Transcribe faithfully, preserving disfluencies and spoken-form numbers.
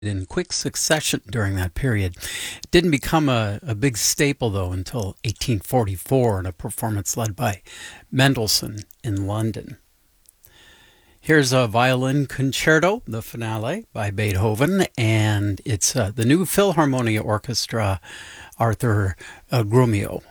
in quick succession during that period. It didn't become a, a big staple, though, until eighteen forty-four in a performance led by Mendelssohn in London. Here's a violin concerto, the finale by Beethoven, and it's uh, the new Philharmonia Orchestra, Arthur uh, Grumio